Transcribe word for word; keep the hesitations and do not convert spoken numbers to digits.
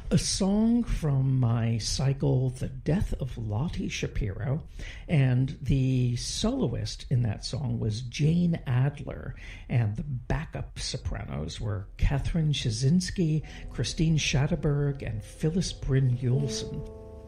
A song from my cycle, The Death of Lottie Shapiro, and the soloist in that song was Jane Adler, and the backup sopranos were Catherine Shazinski, Christine Schadeberg, and Phyllis Bryn Julesen.